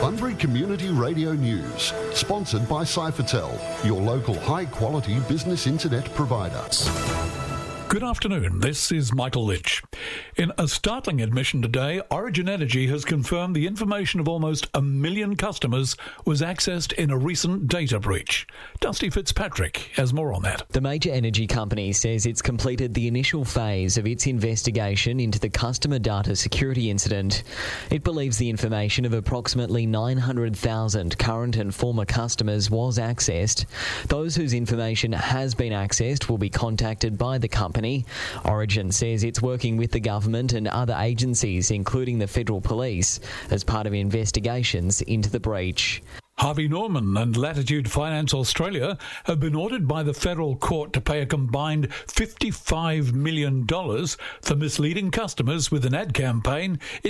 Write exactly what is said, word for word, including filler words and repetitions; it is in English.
Sunbury Community Radio News, sponsored by Cyphertel, your local high-quality business internet provider. Good afternoon, this is Michael Lynch. In a startling admission today, Origin Energy has confirmed the information of almost a million customers was accessed in a recent data breach. Dusty Fitzpatrick has more on that. The major energy company says it's completed the initial phase of its investigation into the customer data security incident. It believes the information of approximately nine hundred thousand current and former customers was accessed. Those whose information has been accessed will be contacted by the company. Origin says it's working with the government and other agencies, including the Federal Police, as part of investigations into the breach. Harvey Norman and Latitude Finance Australia have been ordered by the federal court to pay a combined fifty-five million dollars for misleading customers with an ad campaign